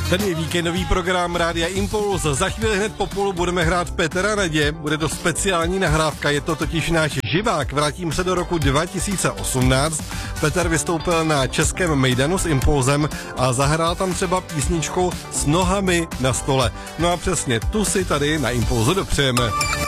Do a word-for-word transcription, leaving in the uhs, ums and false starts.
Ten je víkendový program Rádia Impuls. Za chvíli hned po půl budeme hrát Petra Nadě. Bude to speciální nahrávka, je to totiž náš živák. Vrátím se do roku dva tisíce osmnáct. Petr vystoupil na českém mejdanu s Impulsem a zahrál tam třeba písničku S nohami na stole. No a přesně tu si tady na Impulsu dopřejeme.